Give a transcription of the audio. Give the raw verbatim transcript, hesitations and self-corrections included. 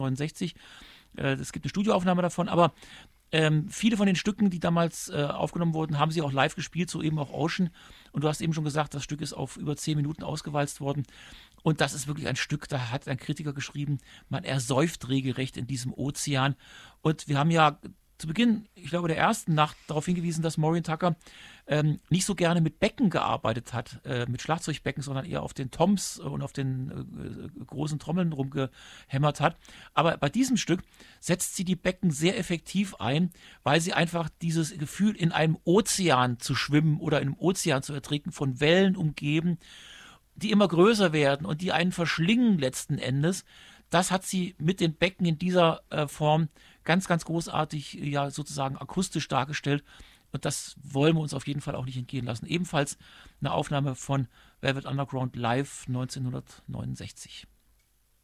neunundsechzig. Äh, es gibt eine Studioaufnahme davon, aber ähm, viele von den Stücken, die damals äh, aufgenommen wurden, haben sie auch live gespielt, so eben auch Ocean. Und du hast eben schon gesagt, das Stück ist auf über zehn Minuten ausgewalzt worden. Und das ist wirklich ein Stück, da hat ein Kritiker geschrieben, man ersäuft regelrecht in diesem Ozean. Und wir haben ja zu Beginn, ich glaube, der ersten Nacht darauf hingewiesen, dass Maureen Tucker ähm, nicht so gerne mit Becken gearbeitet hat, äh, mit Schlagzeugbecken, sondern eher auf den Toms und auf den äh, großen Trommeln rumgehämmert hat. Aber bei diesem Stück setzt sie die Becken sehr effektiv ein, weil sie einfach dieses Gefühl, in einem Ozean zu schwimmen oder in einem Ozean zu ertrinken, von Wellen umgeben, die immer größer werden und die einen verschlingen letzten Endes. Das hat sie mit den Becken in dieser äh, Form ganz, ganz großartig, ja, sozusagen akustisch dargestellt. Und das wollen wir uns auf jeden Fall auch nicht entgehen lassen. Ebenfalls eine Aufnahme von Velvet Underground live neunzehnhundertneunundsechzig.